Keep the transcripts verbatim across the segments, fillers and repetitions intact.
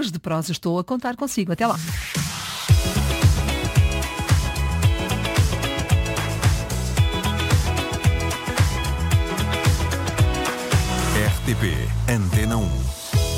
Horas de prosa, estou a contar consigo. Até lá. R T P Antena um.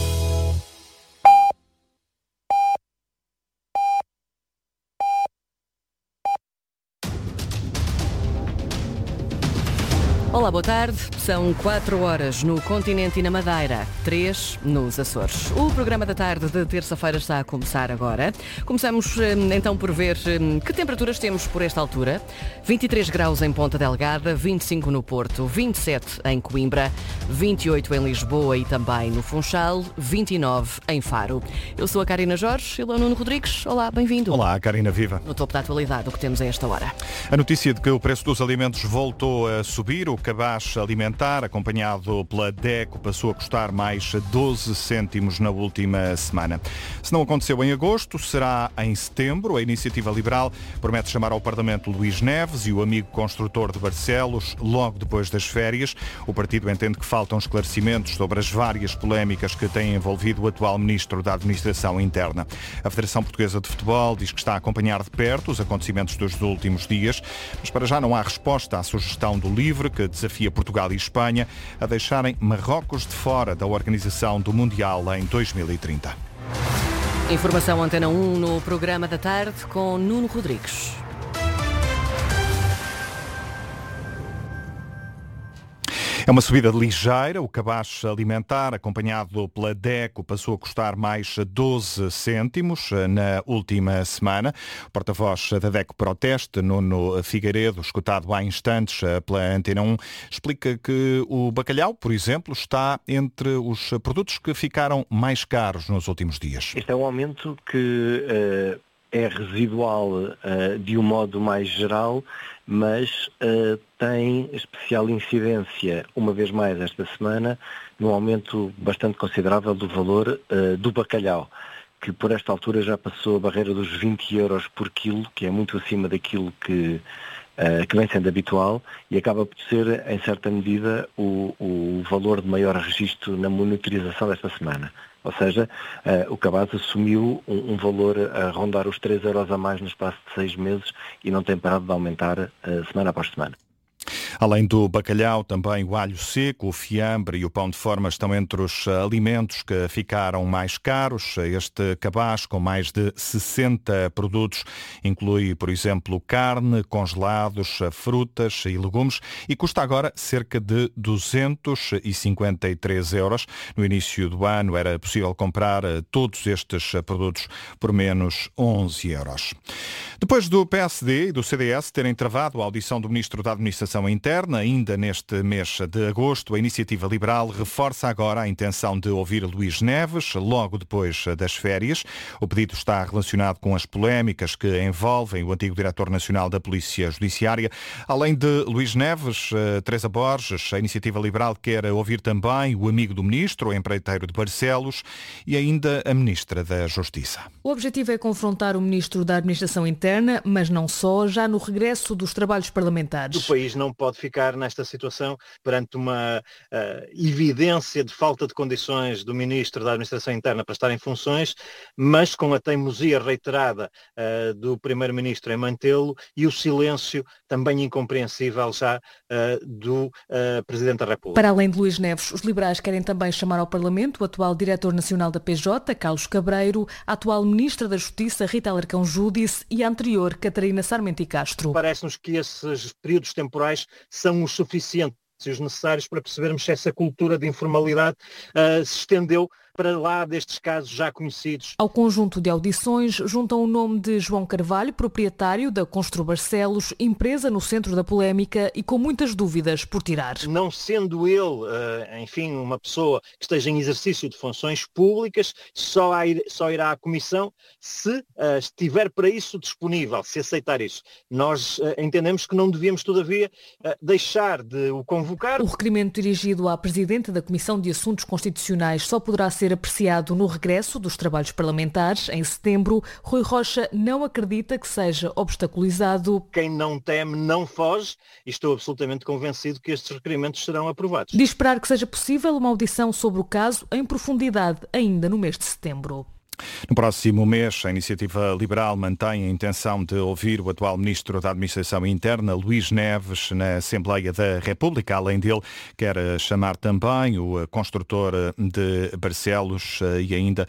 Olá, boa tarde. São quatro horas no continente e na Madeira, três nos Açores. O programa da tarde de terça-feira está a começar agora. Começamos então por ver que temperaturas temos por esta altura. vinte e três graus em Ponta Delgada, vinte e cinco no Porto, vinte e sete em Coimbra, vinte e oito em Lisboa e também no Funchal, vinte e nove em Faro. Eu sou a Karina Jorge, ele é o Nuno Rodrigues. Olá, bem-vindo. Olá, Karina, viva. No topo da atualidade, o que temos a esta hora? A notícia de que o preço dos alimentos voltou a subir. O cabaz alimentar, acompanhado pela DECO, passou a custar mais doze cêntimos na última semana. Se não aconteceu em agosto, será em setembro. A Iniciativa Liberal promete chamar ao Parlamento Luís Neves e o amigo construtor de Barcelos logo depois das férias. O partido entende que faltam esclarecimentos sobre as várias polémicas que têm envolvido o atual Ministro da Administração Interna. A Federação Portuguesa de Futebol diz que está a acompanhar de perto os acontecimentos dos últimos dias, mas para já não há resposta à sugestão do LIVRE, que desafia Portugal e Espanha a deixarem Marrocos de fora da organização do Mundial em dois mil e trinta. Informação Antena um no programa da tarde com Nuno Rodrigues. É uma subida ligeira. O cabaz alimentar, acompanhado pela DECO, passou a custar mais doze cêntimos na última semana. O porta-voz da DECO Proteste, Nuno Figueiredo, escutado há instantes pela Antena um, explica que o bacalhau, por exemplo, está entre os produtos que ficaram mais caros nos últimos dias. Este é um aumento que uh, é residual uh, de um modo mais geral, mas uh, tem especial incidência, uma vez mais esta semana, num aumento bastante considerável do valor uh, do bacalhau, que por esta altura já passou a barreira dos vinte euros por quilo, que é muito acima daquilo que, uh, que vem sendo habitual, e acaba por ser, em certa medida, o, o valor de maior registro na monitorização desta semana. Ou seja, uh, o cabaz assumiu um, um valor a rondar os três euros a mais no espaço de seis meses e não tem parado de aumentar uh, semana após semana. Além do bacalhau, também o alho seco, o fiambre e o pão de forma estão entre os alimentos que ficaram mais caros. Este cabaz, com mais de sessenta produtos, inclui, por exemplo, carne, congelados, frutas e legumes e custa agora cerca de duzentos e cinquenta e três euros. No início do ano era possível comprar todos estes produtos por menos onze euros. Depois do P S D e do C D S terem travado a audição do Ministro da Administração Interna, ainda neste mês de agosto, a Iniciativa Liberal reforça agora a intenção de ouvir Luís Neves, logo depois das férias. O pedido está relacionado com as polémicas que envolvem o antigo Diretor Nacional da Polícia Judiciária. Além de Luís Neves, Teresa Borges, a Iniciativa Liberal quer ouvir também o amigo do Ministro, o empreiteiro de Barcelos, e ainda a Ministra da Justiça. O objetivo é confrontar o Ministro da Administração Interna, mas não só, já no regresso dos trabalhos parlamentares. O país não pode ficar nesta situação perante uma uh, evidência de falta de condições do Ministro da Administração Interna para estar em funções, mas com a teimosia reiterada uh, do Primeiro-Ministro em mantê-lo e o silêncio também incompreensível já uh, do uh, Presidente da República. Para além de Luís Neves, os liberais querem também chamar ao Parlamento o atual Diretor Nacional da P J, Carlos Cabreiro, a atual Ministra da Justiça, Rita Alarcão Júdice, e a anterior, Catarina Sarmento e Castro. Parece-nos que esses períodos temporais são os suficientes e os necessários para percebermos se essa cultura de informalidade uh, se estendeu para lá destes casos já conhecidos. Ao conjunto de audições juntam o nome de João Carvalho, proprietário da Constru Barcelos, empresa no centro da polémica e com muitas dúvidas por tirar. Não sendo ele, enfim, uma pessoa que esteja em exercício de funções públicas, só, ir, só irá à Comissão se uh, estiver para isso disponível, se aceitar isso. Nós uh, entendemos que não devíamos, todavia, uh, deixar de o convocar. O requerimento dirigido à Presidente da Comissão de Assuntos Constitucionais só poderá ser apreciado no regresso dos trabalhos parlamentares em setembro. Rui Rocha não acredita que seja obstaculizado. Quem não teme não foge e estou absolutamente convencido que estes requerimentos serão aprovados. Diz esperar que seja possível uma audição sobre o caso em profundidade ainda no mês de setembro. No próximo mês, a Iniciativa Liberal mantém a intenção de ouvir o atual Ministro da Administração Interna, Luís Neves, na Assembleia da República. Além dele, quer chamar também o construtor de Barcelos e ainda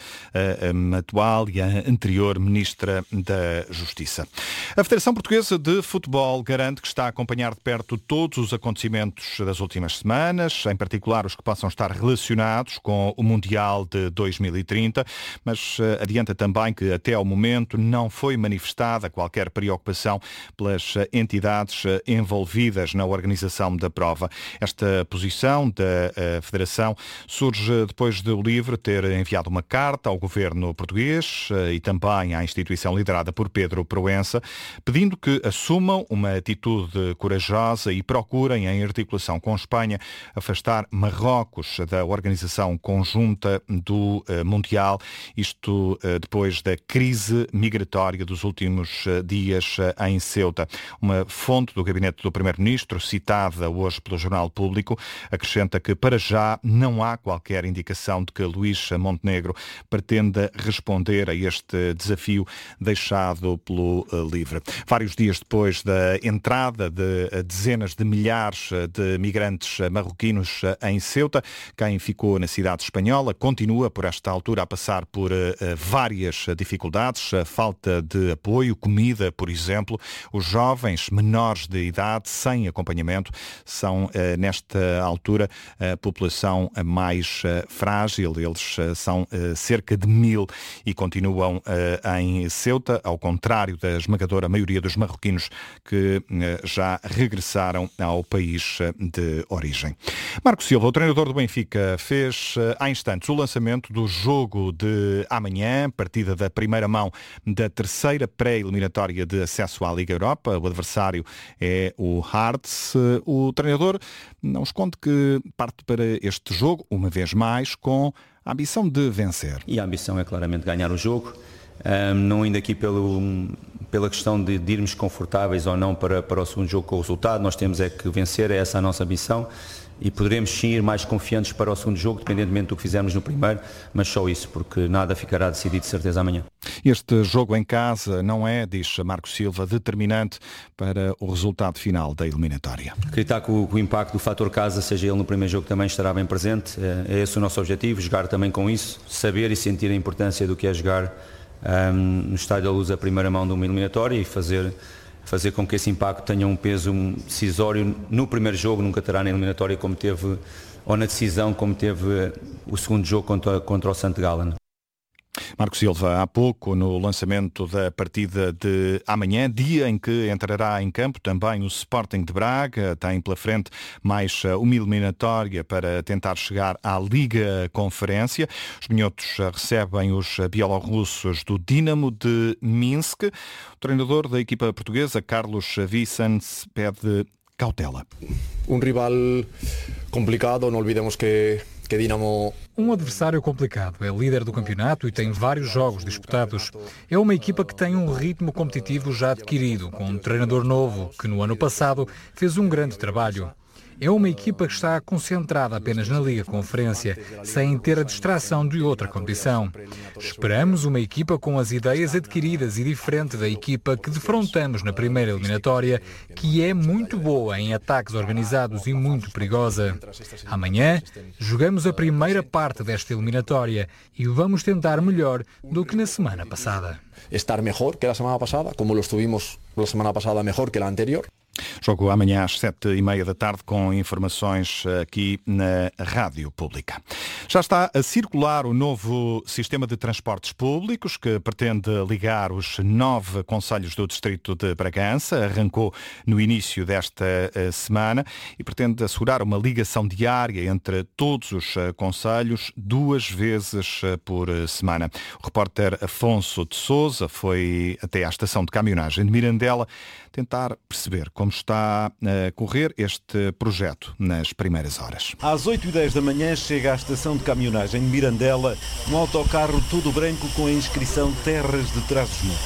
a atual e a anterior Ministra da Justiça. A Federação Portuguesa de Futebol garante que está a acompanhar de perto todos os acontecimentos das últimas semanas, em particular os que possam estar relacionados com o Mundial de dois mil e trinta, mas adianta também que até ao momento não foi manifestada qualquer preocupação pelas entidades envolvidas na organização da prova. Esta posição da Federação surge depois de o LIVRE ter enviado uma carta ao governo português e também à instituição liderada por Pedro Proença, pedindo que assumam uma atitude corajosa e procurem, em articulação com Espanha, afastar Marrocos da organização conjunta do Mundial, isto depois da crise migratória dos últimos dias em Ceuta. Uma fonte do gabinete do Primeiro-Ministro, citada hoje pelo Jornal Público, acrescenta que para já não há qualquer indicação de que Luís Montenegro pretenda responder a este desafio deixado pelo LIVRE. Vários dias depois da entrada de dezenas de milhares de migrantes marroquinos em Ceuta, quem ficou na cidade espanhola continua por esta altura a passar por várias dificuldades, a falta de apoio, comida, por exemplo. Os jovens menores de idade sem acompanhamento são nesta altura a população mais frágil. Eles são cerca de mil e continuam em Ceuta, ao contrário da esmagadora maioria dos marroquinos que já regressaram ao país de origem. Marco Silva, o treinador do Benfica, fez há instantes o lançamento do jogo de amanhã, partida da primeira mão da terceira pré-eliminatória de acesso à Liga Europa. O adversário é o Hearts. O treinador não esconde que parte para este jogo, uma vez mais, com a ambição de vencer. E a ambição é claramente ganhar o jogo. Um, não indo aqui pelo, pela questão de, de irmos confortáveis ou não para, para o segundo jogo com o resultado, nós temos é que vencer, é essa a nossa ambição, e poderemos sim ir mais confiantes para o segundo jogo, dependentemente do que fizermos no primeiro, mas só isso, porque nada ficará decidido de certeza amanhã. Este jogo em casa não é, diz Marco Silva, determinante para o resultado final da eliminatória. Acreditar que o, que o impacto do fator casa, seja ele no primeiro jogo, também estará bem presente, é, é esse o nosso objetivo, jogar também com isso, saber e sentir a importância do que é jogar um, no Estádio da Luz a primeira mão de uma eliminatória e fazer... fazer com que esse impacto tenha um peso decisório no primeiro jogo, nunca terá na eliminatória como teve, ou na decisão como teve o segundo jogo contra, contra o Sant Gallen. Marco Silva, há pouco, no lançamento da partida de amanhã, dia em que entrará em campo também o Sporting de Braga, tem pela frente mais uma eliminatória para tentar chegar à Liga Conferência. Os minhotos recebem os bielorrussos do Dinamo de Minsk. O treinador da equipa portuguesa, Carlos Vicens, pede cautela. Um rival complicado, não olvidemos que que Dinamo... Um adversário complicado, é líder do campeonato e tem vários jogos disputados. É uma equipa que tem um ritmo competitivo já adquirido, com um treinador novo, que no ano passado fez um grande trabalho. É uma equipa que está concentrada apenas na Liga Conferência, sem ter a distração de outra competição. Esperamos uma equipa com as ideias adquiridas e diferente da equipa que defrontamos na primeira eliminatória, que é muito boa em ataques organizados e muito perigosa. Amanhã, jogamos a primeira parte desta eliminatória e vamos tentar melhor do que na semana passada. Estar melhor que a semana passada, como lo estuvimos a semana passada melhor que a anterior. Jogo amanhã às sete e meia da tarde com informações aqui na Rádio Pública. Já está a circular o novo sistema de transportes públicos que pretende ligar os nove concelhos do distrito de Bragança. Arrancou no início desta semana e pretende assegurar uma ligação diária entre todos os concelhos duas vezes por semana. O repórter Afonso de Sousa foi até à estação de caminhonagem de Mirandela tentar perceber como está a correr este projeto nas primeiras horas. Às oito e dez da manhã chega à estação de caminhonagem de Mirandela um autocarro todo branco com a inscrição Terras de Trás-os-Montes.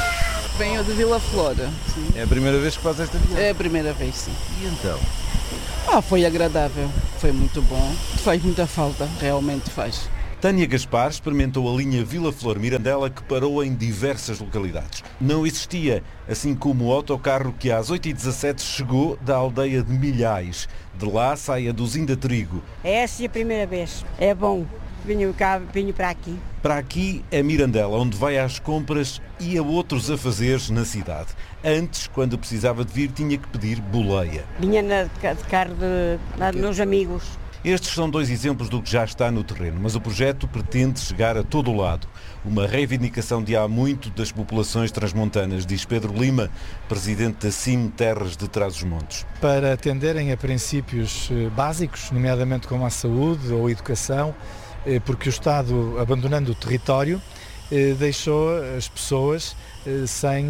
Venho de Vila Flor. Sim. É a primeira vez que faz esta viagem? É a primeira vez, sim. E então? Ah, foi agradável, foi muito bom. Faz muita falta, realmente faz. Tânia Gaspar experimentou a linha Vila Flor-Mirandela, que parou em diversas localidades. Não existia, assim como o autocarro que às oito e dezassete chegou da aldeia de Milhais. De lá sai a do Zinda Trigo. Essa é a primeira vez. É bom. Venho cá, venho para aqui. Para aqui é Mirandela, onde vai às compras e a outros afazeres na cidade. Antes, quando precisava de vir, tinha que pedir boleia. Vinha na, de carro de, de meus amigos. Estes são dois exemplos do que já está no terreno, mas o projeto pretende chegar a todo o lado. Uma reivindicação de há muito das populações transmontanas, diz Pedro Lima, presidente da C I M Terras de Trás-os-Montes. Para atenderem a princípios básicos, nomeadamente como a saúde ou a educação, porque o Estado, abandonando o território, deixou as pessoas sem,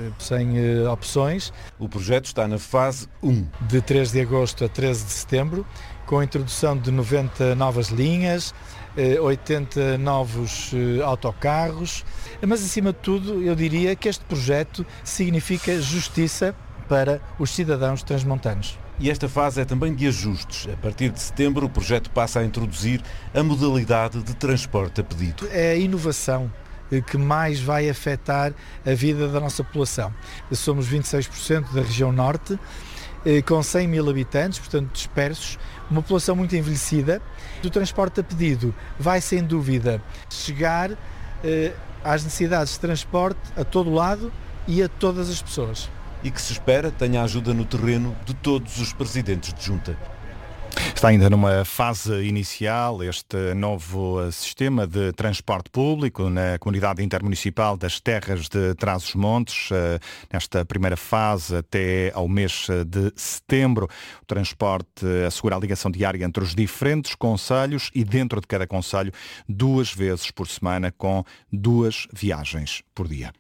sem opções. O projeto está na fase um. De três de agosto a treze de setembro, com a introdução de noventa novas linhas, oitenta novos autocarros, mas acima de tudo eu diria que este projeto significa justiça para os cidadãos transmontanos. E esta fase é também de ajustes. A partir de setembro o projeto passa a introduzir a modalidade de transporte a pedido. É a inovação que mais vai afetar a vida da nossa população. Somos vinte e seis por cento da região norte, com cem mil habitantes, portanto dispersos, uma população muito envelhecida. O transporte a pedido vai, sem dúvida, chegar eh, às necessidades de transporte a todo lado e a todas as pessoas. E que se espera tenha ajuda no terreno de todos os presidentes de junta. Está ainda numa fase inicial este novo sistema de transporte público na comunidade intermunicipal das Terras de Trás-os-Montes. Nesta primeira fase, até ao mês de setembro, o transporte assegura a ligação diária entre os diferentes concelhos e dentro de cada concelho duas vezes por semana, com duas viagens por dia.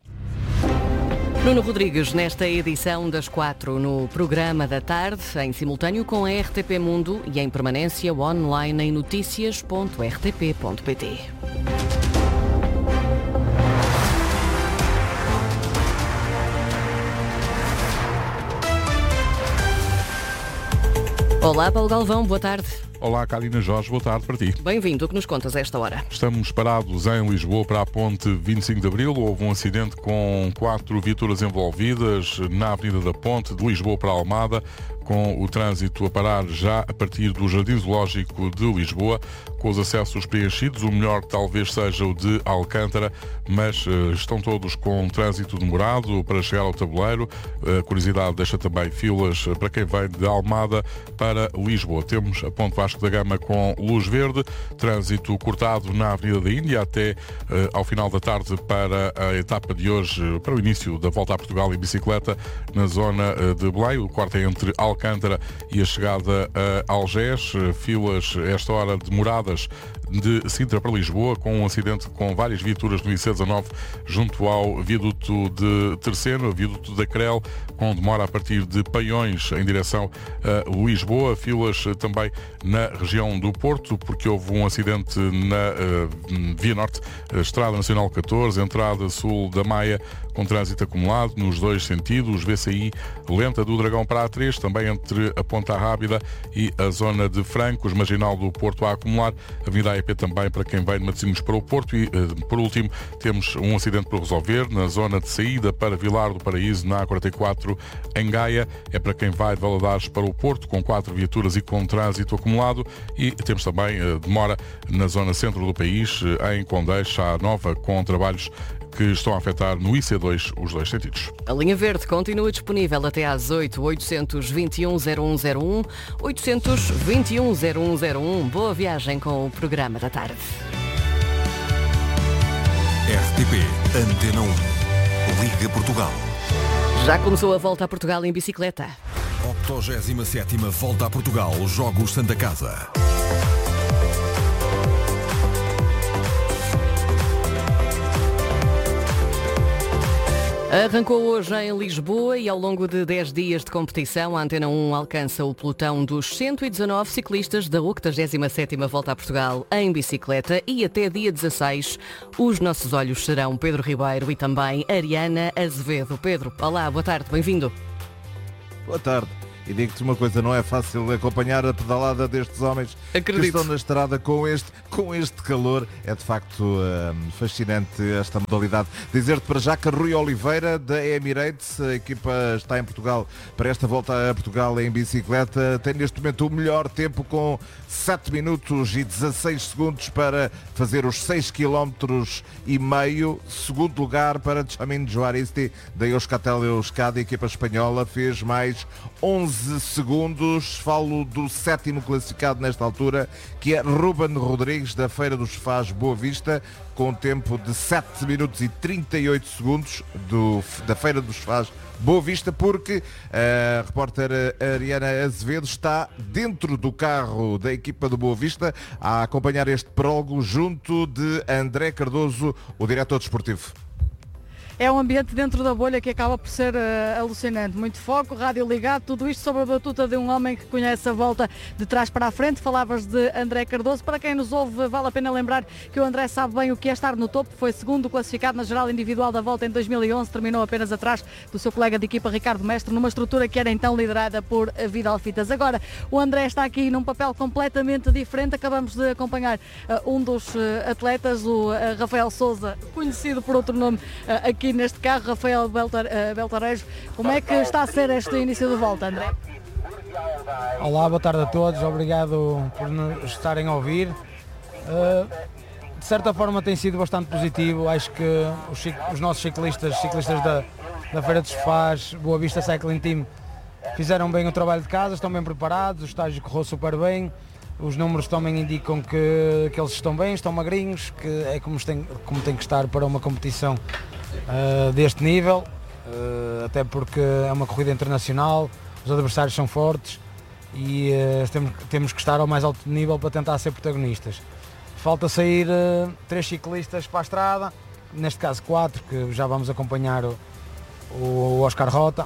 Nuno Rodrigues, nesta edição das quatro, no programa da tarde, em simultâneo com a R T P Mundo e em permanência online em notícias ponto r t p ponto p t. Olá, Paulo Galvão, boa tarde. Olá, Carolina Jorge, boa tarde para ti. Bem-vindo, o que nos contas a esta hora? Estamos parados em Lisboa para a ponte vinte e cinco de Abril. Houve um acidente com quatro viaturas envolvidas na Avenida da Ponte, de Lisboa para Almada, com o trânsito a parar já a partir do Jardim Zoológico de Lisboa, com os acessos preenchidos. O melhor talvez seja o de Alcântara, mas uh, estão todos com trânsito demorado para chegar ao tabuleiro. A curiosidade deixa também filas para quem vem de Almada para Lisboa. Temos a ponte Vasco da Gama com luz verde, trânsito cortado na Avenida da Índia até uh, ao final da tarde para a etapa de hoje, para o início da volta a Portugal em bicicleta na zona uh, de Belém. O corte é entre Alcântara e a chegada a Algés. Filas, esta hora, demoradas de Sintra para Lisboa, com um acidente com várias viaturas no I C dezanove junto ao viaduto de Terceiro, viaduto da Crel, com demora a partir de Paiões em direção a Lisboa. Filas também na região do Porto, porque houve um acidente na uh, Via Norte, Estrada Nacional catorze, entrada sul da Maia, com trânsito acumulado nos dois sentidos. V C I lenta do Dragão para a A três, também entre a Ponta Rábida e a zona de Francos, Marginal do Porto a acumular, Avenida A E P também para quem vai de Matosinhos para o Porto. E, por último, temos um acidente por resolver na zona de saída para Vilar do Paraíso, na A quarenta e quatro, em Gaia. É para quem vai de Valadares para o Porto, com quatro viaturas e com trânsito acumulado. E temos também demora na zona centro do país, em Condeixa, a Nova, com trabalhos que estão a afetar no I C dois os dois sentidos. A linha verde continua disponível até às oito, oitocentos e vinte e um, zero um zero um, oitocentos e vinte e um, zero um zero um. Boa viagem com o programa da tarde. R T P Antena um. Liga Portugal. Já começou a volta a Portugal em bicicleta. oitogésima sétima Volta a Portugal, Jogos Santa Casa. Arrancou hoje em Lisboa e ao longo de dez dias de competição, a Antena um alcança o pelotão dos cento e dezanove ciclistas da oitogésima sétima Volta a Portugal em bicicleta e até dia dezasseis os nossos olhos serão Pedro Ribeiro e também Ariana Azevedo. Pedro, olá, boa tarde, bem-vindo. Boa tarde. E digo-te uma coisa, não é fácil acompanhar a pedalada destes homens Acredito. que estão na estrada com este, com este calor. É de facto um, fascinante esta modalidade. Dizer-te para já que a Rui Oliveira da Emirates, a equipa está em Portugal para esta volta a Portugal em bicicleta, tem neste momento o melhor tempo com sete minutos e dezasseis segundos para fazer os seis quilómetros e meio. Segundo lugar para Chamin Juaristi da Euskaltel Euskadi, a equipa espanhola, fez mais onze segundos. Falo do sétimo classificado nesta altura, que é Ruben Rodrigues da Feira dos Sofás Boa Vista, com um tempo de sete minutos e trinta e oito segundos do, da Feira dos Sofás Boa Vista, porque a repórter Ariana Azevedo está dentro do carro da equipa do Boa Vista a acompanhar este prólogo junto de André Cardoso, o diretor desportivo. É um ambiente dentro da bolha que acaba por ser uh, alucinante. Muito foco, rádio ligado, tudo isto sob a batuta de um homem que conhece a volta de trás para a frente. Falavas de André Cardoso. Para quem nos ouve, vale a pena lembrar que o André sabe bem o que é estar no topo. Foi segundo classificado na geral individual da volta em dois mil e onze. Terminou apenas atrás do seu colega de equipa Ricardo Mestre, numa estrutura que era então liderada por Vidal Fitas. Agora, o André está aqui num papel completamente diferente. Acabamos de acompanhar uh, um dos uh, atletas, o uh, Rafael Sousa, conhecido por outro nome uh, aqui neste carro, Rafael Beltar, uh, Beltarejo. Como é que está a ser este início de volta, André? Olá, boa tarde a todos, obrigado por nos estarem a ouvir. Uh, de certa forma tem sido bastante positivo. Acho que os, os nossos ciclistas, ciclistas da, da Feira dos Sofás, Boa Vista Cycling Team, fizeram bem o trabalho de casa, estão bem preparados, o estágio correu super bem. Os números também indicam que, que eles estão bem, estão magrinhos, que é como tem, como tem que estar para uma competição uh, deste nível, uh, até porque é uma corrida internacional, os adversários são fortes e uh, temos, temos que estar ao mais alto nível para tentar ser protagonistas. Falta sair uh, três ciclistas para a estrada, neste caso quatro, que já vamos acompanhar o, o Oscar Rota,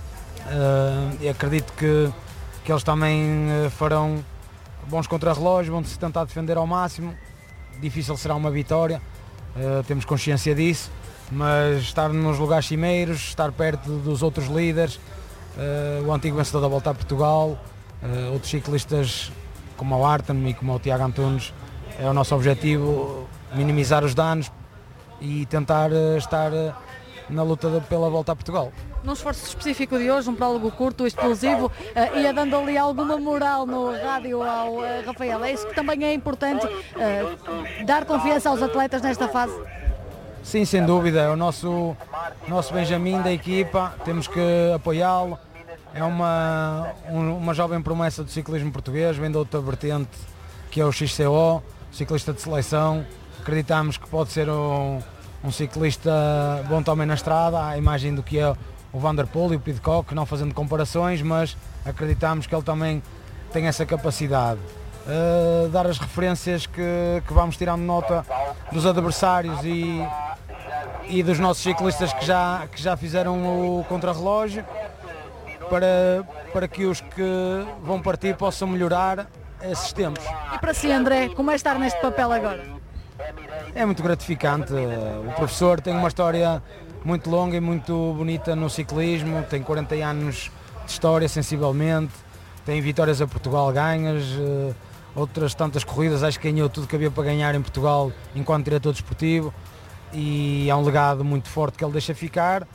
uh, e acredito que, que eles também uh, farão bons contrarrelógios, vão se tentar defender ao máximo. Difícil será uma vitória, uh, temos consciência disso, mas estar nos lugares cimeiros, estar perto dos outros líderes, uh, o antigo vencedor da Volta a Portugal, uh, outros ciclistas como o Artem e como o Tiago Antunes, é o nosso objetivo, minimizar os danos e tentar uh, estar uh, na luta de, pela Volta a Portugal. Num esforço específico de hoje, um prólogo curto, explosivo, uh, ia dando ali alguma moral no rádio ao uh, Rafael. É isso que também é importante, uh, dar confiança aos atletas nesta fase? Sim, sem dúvida, é o nosso, nosso Benjamin da equipa, temos que apoiá-lo. É uma, um, uma jovem promessa do ciclismo português, vem de outra vertente, que é o X C O, ciclista de seleção. Acreditamos que pode ser um, um ciclista bom também na estrada, à imagem do que é o Van der Poel e o Pidcock, não fazendo comparações, mas acreditamos que ele também tem essa capacidade. Uh, dar as referências que, que vamos tirando nota dos adversários e, e dos nossos ciclistas que já, que já fizeram o contrarrelógio, para, para que os que vão partir possam melhorar esses tempos. E para si, André, como é estar neste papel agora? É muito gratificante. O professor tem uma história muito longa e muito bonita no ciclismo, tem quarenta anos de história sensivelmente, tem vitórias a Portugal ganhas, outras tantas corridas, acho que ganhou tudo que havia para ganhar em Portugal enquanto diretor desportivo, e é um legado muito forte que ele deixa ficar,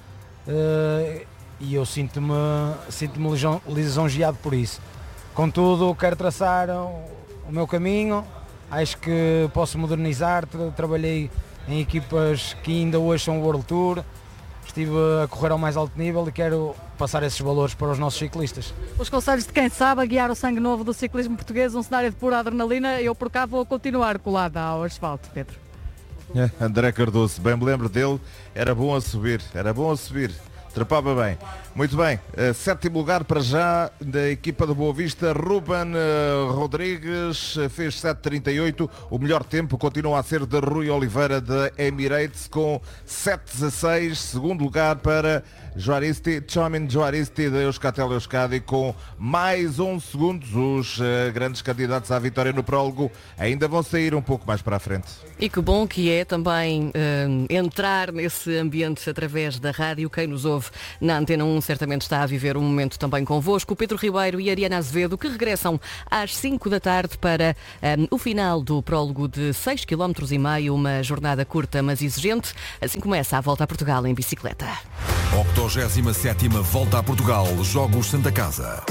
e eu sinto-me sinto-me lisonjeado por isso. Contudo, quero traçar o meu caminho, acho que posso modernizar, trabalhei em equipas que ainda hoje são World Tour, estive a correr ao mais alto nível e quero passar esses valores para os nossos ciclistas. Os conselhos de quem sabe, a guiar o sangue novo do ciclismo português, um cenário de pura adrenalina. Eu por cá vou continuar colada ao asfalto, Pedro. É, André Cardoso, bem me lembro dele, era bom a subir, era bom a subir. Trepava bem. Muito bem, uh, sétimo lugar para já da equipa do Boa Vista, Ruben uh, Rodrigues, uh, fez sete trinta e oito, o melhor tempo continua a ser de Rui Oliveira da Emirates com sete dezasseis, segundo lugar para Juaristi, Chamin Juaristi da Euskaltel Euskadi com mais onze segundos. Os uh, grandes candidatos à vitória no prólogo ainda vão sair um pouco mais para a frente. E que bom que é também uh, entrar nesse ambiente através da rádio. Quem nos ouve nove na Antena um, certamente está a viver um momento também convosco. Pedro Ribeiro e Ariana Azevedo, que regressam às cinco da tarde para um, o final do prólogo de seis vírgula cinco quilómetros, uma jornada curta mas exigente. Assim começa a volta a Portugal em bicicleta. octogésima sétima Volta a Portugal, Jogos Santa Casa.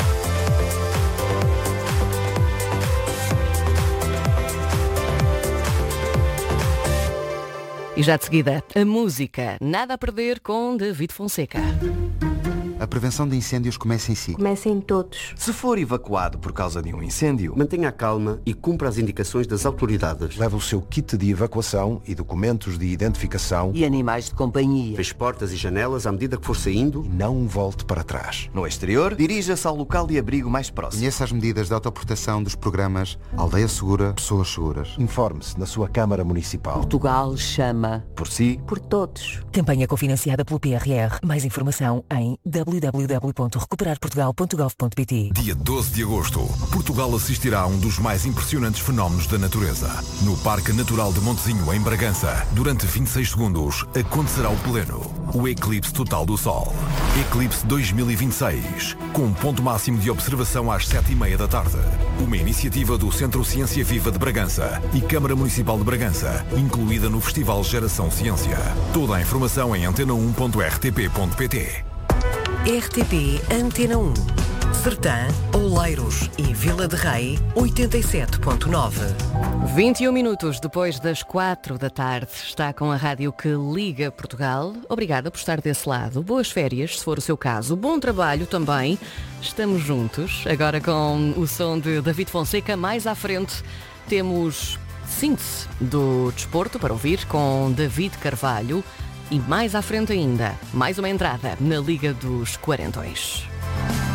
E já de seguida, a música. Nada a perder com David Fonseca. A prevenção de incêndios começa em si. Começa em todos. Se for evacuado por causa de um incêndio, mantenha a calma e cumpra as indicações das autoridades. Leve o seu kit de evacuação e documentos de identificação. E animais de companhia. Feche portas e janelas à medida que for saindo. E não volte para trás. No exterior, dirija-se ao local de abrigo mais próximo. Conheça as medidas de autoproteção dos programas Aldeia Segura, Pessoas Seguras. Informe-se na sua Câmara Municipal. Portugal chama. Por si. Por todos. Campanha cofinanciada pelo P R R. Mais informação em w w w ponto recuperar portugal ponto gov ponto p t. Dia doze de agosto, Portugal assistirá a um dos mais impressionantes fenómenos da natureza. No Parque Natural de Montezinho, em Bragança, durante vinte e seis segundos, acontecerá o pleno, o eclipse total do Sol. Eclipse dois mil e vinte e seis, com um ponto máximo de observação às sete e meia da tarde. Uma iniciativa do Centro Ciência Viva de Bragança e Câmara Municipal de Bragança, incluída no Festival Geração Ciência. Toda a informação em antena um ponto r t p ponto p t. R T P Antena um. Sertã, Oleiros e Vila de Rei, oitenta e sete ponto nove. vinte e um minutos depois das quatro da tarde, está com a rádio que liga Portugal. Obrigada por estar desse lado. Boas férias, se for o seu caso. Bom trabalho também. Estamos juntos, agora com o som de David Fonseca. Mais à frente temos síntese do desporto para ouvir com David Carvalho. E mais à frente ainda, mais uma entrada na Liga dos Quarentões.